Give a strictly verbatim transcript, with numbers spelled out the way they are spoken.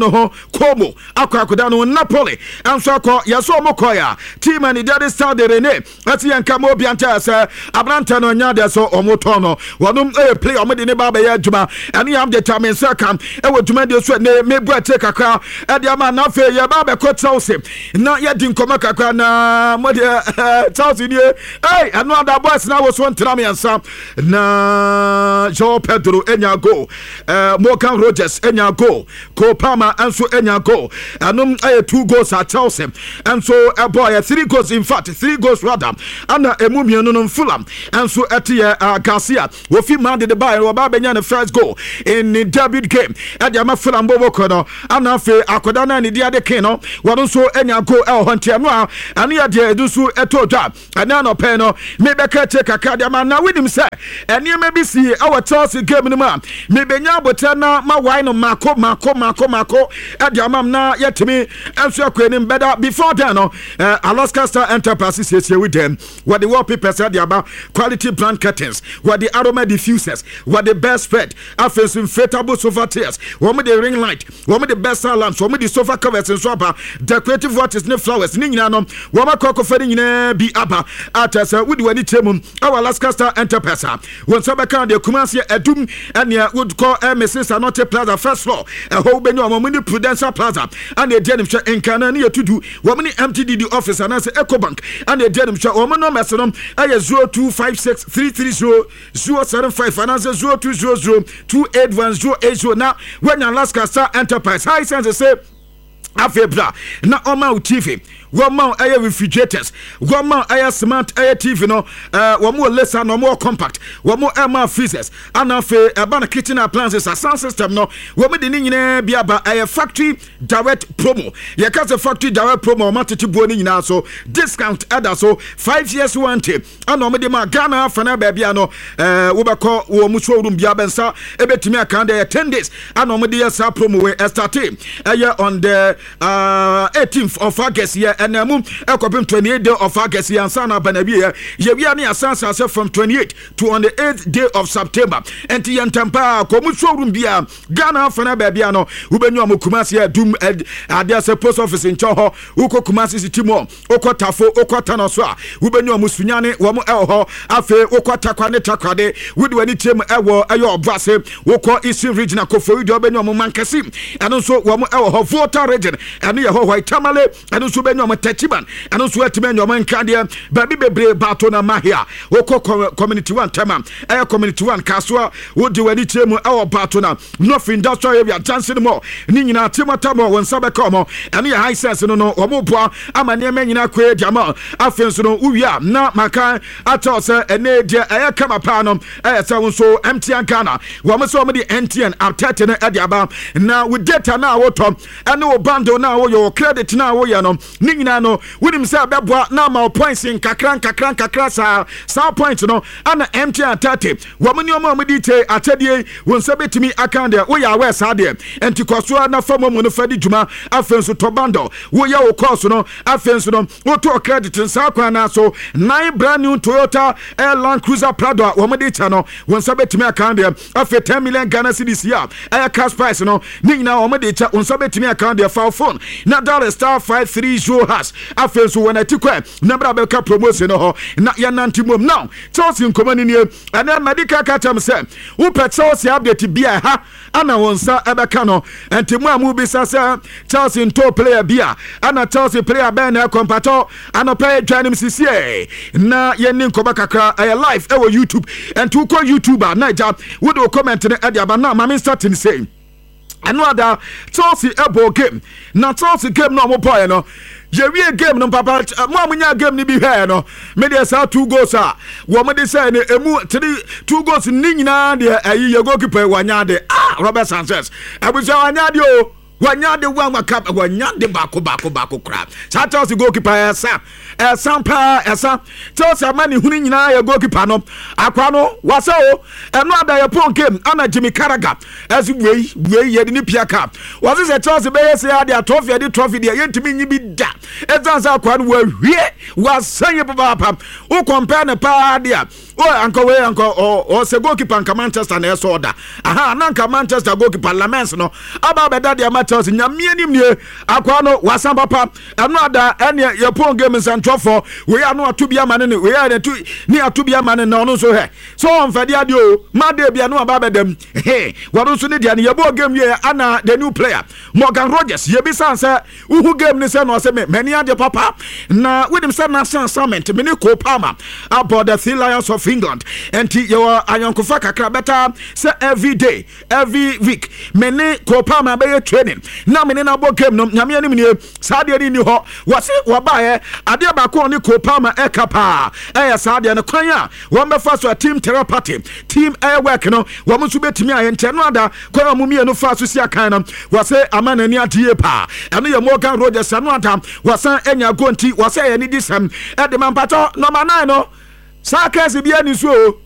no ho Como akwa akoda no Napoli anso akọ yeso omokoya team and the Stade Rene ati yanka mo bianta asa abranta no nya de so omoto no wonum e play omde ne ba ba ya adwuma ene am determine second e wo dwuma de so ne mebu ate kakra e de ama na fe ye ba be ko Chelsea na ye di nkoma kakra na mo de Chelsea ni eh eno ada boys na wo so ntra me yansa na João Pedro enya go eh Morgan Rogers enya go Cole Palmer anso enya go anum eh two goals at Chelsea and so a boy three goals in fact three goals rather ana emu mienu no Fulham anso etie Garcia wo fi man de buy wo ba benya the first goal in the debut game at the Fulham bobo kono ana fe akoda na ne dia de ken no wo so enya go el hontia no ana ya de edu so eto dwa ana no pe no me be ka take kakada ma na winim say ene me bi si our Chelsea game no ma me benya abota na ma wine no mako mako mako mako at the am na yetimi anso akwanim better before then no uh, Alaska Star Enterprises says here with them what the wallpapers are about quality brand curtains what the aroma diffusers what the best spread affairs inflatable sofa chairs what with the ring light what with the best lamps what with the sofa covers and swapper decorative watches ne flowers ni nyina no what ma koko fani nyina bi aba atasa with wani chemum our Alaska Star Enterprise when sabaka de Kumasi edum and would call Missus Anote Plaza first floor a whole benyo amoni Prudential Plaza and the denim share in Canada to do what many M T D D office and answer EcoBank and the denim share or no mesonum I zero two five six three three zero zero seven five and answer zero two zero zero two eight one zero eight zero now when Alaska Star Enterprise high sense say afebra na oma T V Wama air refrigerators, Wama air smart air T V no, uh, Wamu lesser no more compact, Wamu air freezers, Anafe Abana kitchen appliances, a sound system no, Wama the Nina Biaba air factory direct promo. Yakaza factory direct promo, Matiti Boni now so discount ada so five years warranty. Anomedima Ghana Fana Babiano, uh, Wubako, Wamusho Room Biabensa, Ebetimia Kanda ten days, Anomedia sa promo we started on the uh, eighteenth of August here. And uh, mum ekopim twenty-eighth day of August yansana banabia ye wi ani asansa from twenty-eighth to on the eighth day of September enti yantampa komu showroom bia Ghana fana babia no ubenyu am Kumasi adum ade as post office in Choho uko Kumasi city mo uko tafo uko tanoso a ubenyu am sunyane wo mo elho afe uko takwa ne takwade wudi wani tem ewo ayo obrase uko Eastern region akofo udi obenyu am mankasi eno so wo mo elho Volta region eno ye ho White Tamale eno so benyu Tachiban and also at men your man candia baby bebre batona mahia oko community one tema air community one kaswa would do any team our batona nothing industrial area dancing more nina timata more when sabe come and your high sense no no omoboa amane men nyina kwe diama afenso no uwia na maka ata se ene dia air kama pa no air se so M T N Ghana wo mo so mo di M T N update na adiaba na with data na wotom ene wo bando na wo your credit na wo ye no nyina no wonim say beboa na ma points in kakran kakran kakra sa sa point no ana M T N thirty wo mani omo mo di te atedie won se betimi account there wo ya we sa de enti koso na famo mo no fadi djuma afenso to bando wo ya wo course no afenso no wo to credit sa kwa na so nine brand new Toyota Land Cruiser Prado wo mo di cha no won se betimi account there afi ten million Ghana cedis ya air cash price no nyina wo mo di cha won se betimi account there for phone na dollar star five three zero hash afenso when I took number of promotion no na ya nantimum now Chelsea nkomani ni ana medical katam say wo pe Chelsea update bia ha ana wonsa ebeka no entimu amu bi sa say Chelsea top player bia ana Chelsea player ben na compato ana pay dwanim sisi na ye ni nkoba kakra ay live e wo YouTube and to call YouTuber Naija wo do comment na e dia ba na ma starting say another Chelsea ebo game na Chelsea game no mo boy no ye wie game no papa mo amunya game ni bi hwe no me dey say two goals ah wo me dey say ne emu three two goals ni nyina de ayi ye goalkeeper wanya de ah Robert Sanchez abuja wanya de o wanya de wa cap wanya de bako bako bako crap sa Chelsea goalkeeper esa esa pa esa Chelsea mani huni nyina ye goalkeeper no akwa no wasa o eno ada ye pon game ana Jimmy Carragher as we we ye ni pia cap wasa say Chelsea be ye say ada trophy de trophy de ye ntimi nyi bi da ezansa akwa no wa hwie wasa ye papa o compare ne pa dia o anka we anka o se goalkeeper anka Manchester na eso oda aha nanka Manchester goalkeeper Lamens no aba beda de amateur nyame anim nie akwa no wasan papa eno ada ene ye pon game nsantwofo we anu atubia mane ne we ane tu ni atubia mane na ono so he so on fade ade o ma de bia no aba bedam he wado so ne dia ne ye bo game ye ana the new player Morgan Rogers ye bi san say uhu game ni say no say me mani ade papa na with him say national summit me ni Cole Palmer about the Three Lions of England and you are ayonkofa kakra better say every day every week me ni Cole Palmer be training na me ni na bo game no nyame anim ni sa de ni ho wase wabae ade ba ko ni Cole Palmer e kapa e ya sa de no kwan a wo be fa so team therapy team air work no wo mo so betimi ayente no ada ko mo mie no fa so sia kan no wase amana ni adie pa eno ye Morgan Rogers no ada wasan enya gonti wase ye ni disam e de mampato number nine no Sakers bi ani so